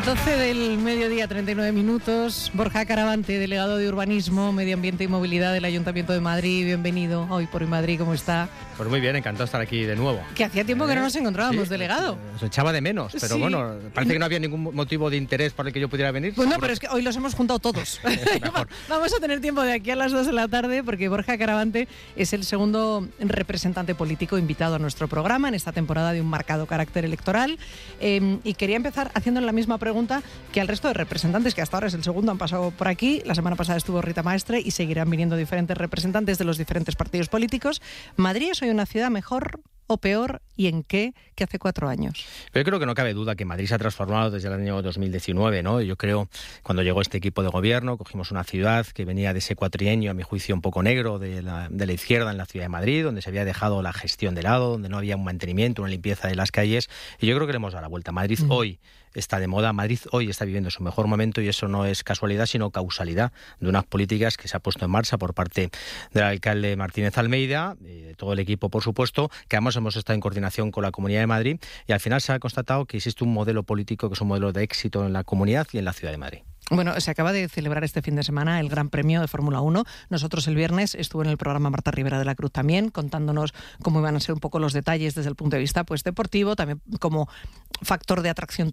12 del mediodía, 39 minutos. Borja Caravante, delegado de Urbanismo, Medio Ambiente y Movilidad del Ayuntamiento de Madrid. Bienvenido Hoy por Hoy Madrid, ¿cómo está? Pues muy bien, encantado de estar aquí de nuevo. Que hacía tiempo que no nos encontrábamos, sí, delegado. Os echaba de menos, pero sí. Bueno, parece que no había ningún motivo de interés por el que yo pudiera venir. Pues no, pero es que hoy los hemos juntado todos. Vamos a tener tiempo de aquí a las 2 de la tarde porque Borja Caravante es el segundo representante político invitado a nuestro programa en esta temporada de un marcado carácter electoral. Y quería empezar haciéndole la misma pregunta que al resto de representantes, que hasta ahora es el segundo, han pasado por aquí. La semana pasada estuvo Rita Maestre y seguirán viniendo diferentes representantes de los diferentes partidos políticos. ¿Madrid es hoy una ciudad mejor o peor, y en qué, que hace 4 años? Pero yo creo que no cabe duda que Madrid se ha transformado desde el año 2019, ¿no? Yo creo, cuando llegó este equipo de gobierno, cogimos una ciudad que venía de ese cuatrienio, a mi juicio, un poco negro de la izquierda en la ciudad de Madrid, donde se había dejado la gestión de lado, donde no había un mantenimiento, una limpieza de las calles, y yo creo que le hemos dado la vuelta. Madrid hoy está de moda, Madrid hoy está viviendo su mejor momento, y eso no es casualidad, sino causalidad de unas políticas que se ha puesto en marcha por parte del alcalde Martínez Almeida, de todo el equipo, por supuesto, que además hemos estado en coordinación con la Comunidad de Madrid, y al final se ha constatado que existe un modelo político que es un modelo de éxito en la comunidad y en la ciudad de Madrid. Bueno, se acaba de celebrar este fin de semana el Gran Premio de Fórmula 1. Nosotros el viernes estuvo en el programa Marta Rivera de la Cruz también, contándonos cómo iban a ser un poco los detalles desde el punto de vista pues deportivo, también como factor de atracción